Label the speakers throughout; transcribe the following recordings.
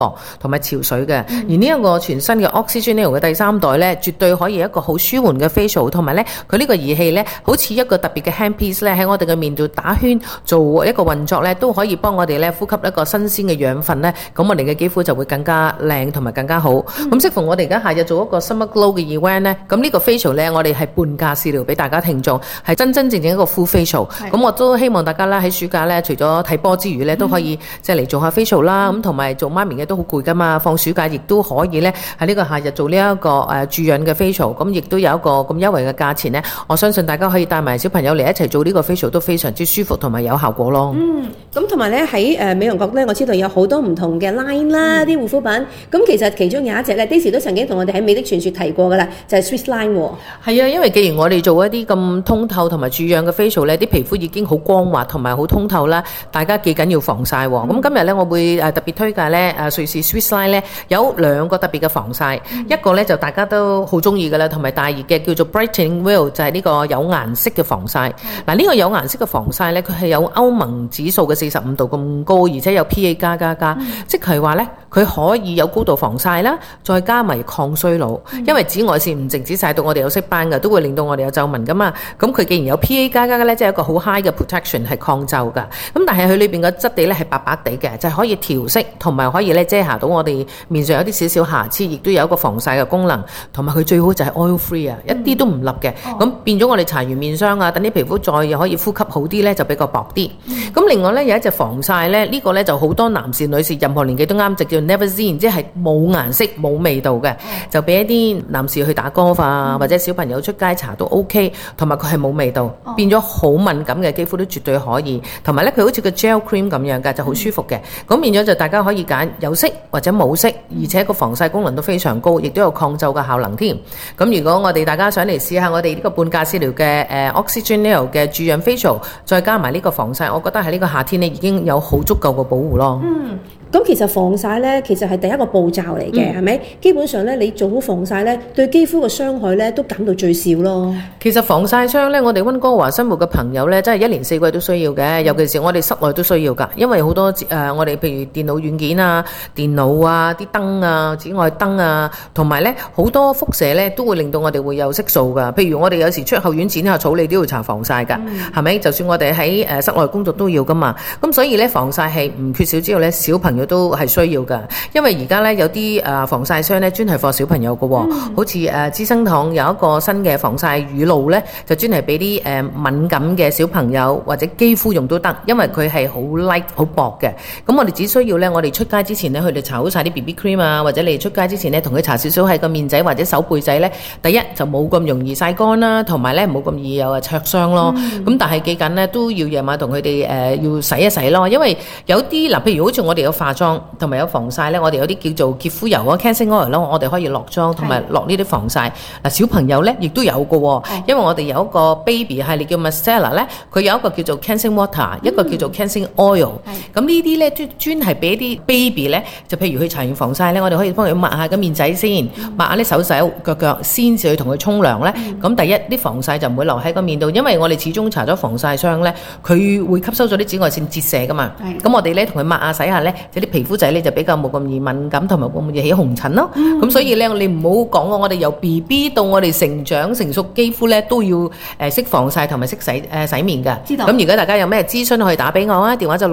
Speaker 1: 同埋潮水嘅。而呢一個全新嘅 Oxygen Neo 嘅第3代咧，絕對可以一個好舒緩嘅 facial， 同埋咧佢呢個儀器咧，好似一個特別嘅 handpiece 咧，喺我哋嘅面度打圈做一個運作咧，都可以幫我哋咧呼吸一個新鮮嘅養分咧，咁我哋嘅肌膚就會更加靚同埋更加好。咁適逢我哋而家夏日做一個 Summer Glow 嘅 event 咧，咁呢個 facial 咧，我哋係半價試療俾大家聽眾，係真真正正一個 full facial。咁我都希望大家咧喺暑假咧，除咗睇波之餘咧，都可以即係嚟做下 facial 啦。咁同埋做媽咪嘅都好攰噶嘛，放暑假亦都可以咧喺呢個夏日做呢一個注氧嘅 facial， 咁亦都有一個咁優惠嘅價錢咧，我相信大家可以帶埋小朋友嚟一齊做呢個 facial 都非常之舒服同埋有效果咯。
Speaker 2: 咁同埋咧喺美容角咧，我知道有好多唔同嘅 line 啦，啲護膚品。咁其實其中有一隻咧 ，Daisy 都曾經同我哋喺美的傳說提過噶啦，就係 Swiss Line 喎。
Speaker 1: 係啊，因為既然我哋做一啲咁通透同埋注氧嘅 facial 咧，啲皮膚已經好光滑同埋好通透啦，大家記緊要防曬喎。咁今日咧我會特別推介咧瑞士 Swiss Line 咧有2個特別嘅防曬，一個咧就大家都好中意噶啦，同埋大熱嘅叫做 Brightening Wheel， 就係呢個有顏色嘅防曬。嗱，呢個有顏色嘅防曬咧，佢係有歐盟指數嘅45度咁高，而且有 PA+++，即係話咧佢可以有高度防曬啦，再加埋抗衰老。因為紫外線唔淨止曬到我哋有色斑嘅，都會令到我哋有皺紋噶嘛。咁佢既然有 PA++咧，即係一個好 high 嘅 protection 係抗皺噶。咁但係佢裏邊嘅質地咧係白白地嘅，就係可以調色同埋可以咧遮瑕到我哋面上有啲少少瑕疵，亦都有一個防曬嘅功能。同埋佢最好就係 oil free 啊，一啲都唔笠嘅。咁變咗我哋搽完面霜啊，等啲皮膚再又可以呼吸好啲咧，就比較薄啲。咁另外咧有一隻防曬咧，呢個咧就好多男士女士任何年紀都啱，就叫 Never Zine， 即係冇顏色冇味道嘅，就俾一啲男士去打golf啊，或者小朋友出街搽都 OK， 同埋佢係冇味道，變咗好敏感嘅肌膚都絕對可以。同埋咧佢好似個 gel cream 咁樣嘅，就好舒服嘅。咁變咗就大家可以揀有色或者冇色，而且個防曬功能都非常高，亦都有抗皺嘅效能添。咁如果我哋大家想嚟試下我哋呢個半價試療嘅Oxygen Neo 嘅注氧 facial， 再加埋呢個防曬，我覺得喺呢個夏天咧已經有好足夠嘅保護咯。
Speaker 2: 咁其實防曬咧，其實係第一個步驟嚟嘅，係咪？基本上咧，你做好防曬咧，對肌膚嘅傷害咧都減到最少咯。
Speaker 1: 其實防曬霜咧，我哋溫哥華生活嘅朋友咧，真係1年4季都需要嘅，尤其是我哋室內都需要㗎，因為好多我哋譬如電腦軟件啊、電腦啊、啲燈啊、紫外燈啊，同埋咧好多輻射咧都會令到我哋會有色素㗎。譬如我哋有時出後院剪下草，你都要搽防曬㗎，係咪？就算我哋喺室內工作都要㗎嘛。咁所以咧防曬係唔缺少之後咧，小朋友都係需要㗎，因為而家咧有啲防曬霜咧專係幫小朋友㗎喎，好似資生堂有一個新嘅防曬乳露咧，就專係俾啲敏感嘅小朋友或者肌膚用都得，因為佢係好 light 好薄嘅。咁我哋只需要咧，我哋出街之前咧，佢哋搽好晒啲 BB cream 啊，或者你出街之前咧，同佢搽少少喺個面仔或者手背仔咧，第一就冇咁容易曬乾啦，同埋咧冇咁易有灼傷咯。咁但係記緊咧都要夜晚同佢哋要洗一洗咯，因為有啲嗱，譬如好似我哋有化妝同埋有防曬咧，我哋有啲叫做潔膚油啊 cleansing oil 咯，我哋可以落妝同埋落呢啲防曬。嗱，小朋友咧亦都有嘅喎，因為我哋有一個 baby 系列叫 Micellar 咧，佢有一個叫做 cleansing water，一個叫做 cleansing oil。咁呢啲咧專係俾啲 baby 咧，就譬如佢搽完防曬咧，我哋可以幫佢抹下個面仔先，抹下啲手腳先至去同佢沖涼咧。咁第一啲防曬就唔會留喺個面度，因為我哋始終搽咗防曬霜咧，佢會吸收咗啲紫外線折射噶嘛。咁我哋咧同佢抹下洗下咧，啲皮膚仔咧就比較冇咁易敏感，同埋冇咁易起紅疹咯。咁所以咧，你唔好講我哋由 BB 到我哋成長成熟肌膚咧都要識防曬同埋識洗面㗎。知道。咁如果大家有咩諮詢可以打俾我啊，電話就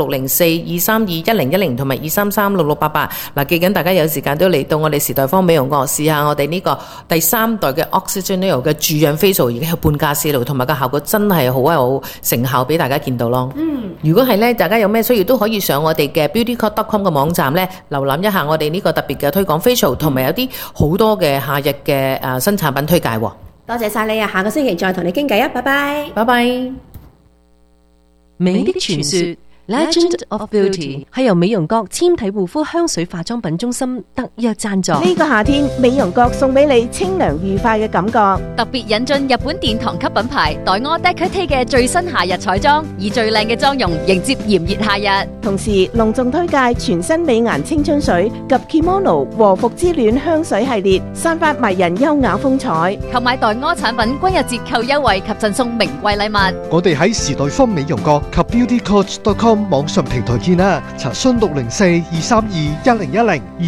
Speaker 1: 604-232-1010同埋233-6688。嗱，記緊大家有時間都嚟到我哋時代芳美容閣試下我哋呢個第3代嘅 Oxygen Neo 嘅注氧 facial， 而家係半價試療，同埋個效果真係好成效俾大家見到咯。如果係咧，大家有咩需要都可以上我哋嘅 beautycourt.com 嘅網站咧，瀏覽一下我哋呢個特別嘅推廣 facial， 同埋有啲好多嘅夏日嘅新產品推介。
Speaker 2: 多謝晒你啊！下個星期再同你傾偈啊！拜拜，
Speaker 1: 拜拜。
Speaker 3: 美的傳說 Legend of Beauty 係由美容閣纖體護膚香水化妝品中心特約贊助。
Speaker 4: 呢個夏天，美容閣送俾你清涼愉快嘅感覺。
Speaker 5: 特別引進日本殿堂級品牌黛柯 Decote 嘅最新夏日彩妝，以最靚嘅妝容迎接炎熱夏日。
Speaker 4: 同時隆重推介全新美顏青春水及 Kimono 和服之戀香水系列，散發迷人優雅風采。
Speaker 5: 購買黛柯產品均有折扣優惠及贈送名貴禮物。
Speaker 6: 我哋喺時代芳美容閣及 beautycourt.com 網上平台見啦。查詢604-232-1010。